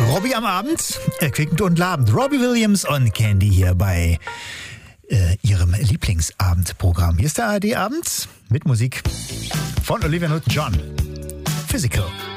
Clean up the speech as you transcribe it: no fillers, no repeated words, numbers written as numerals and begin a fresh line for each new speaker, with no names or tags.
Robbie am Abend, erquickend und labend. Robbie Williams und Candy hier bei ihrem Lieblingsabendprogramm. Hier ist der ARD-Abend mit Musik von Olivia Newton-John. Physical.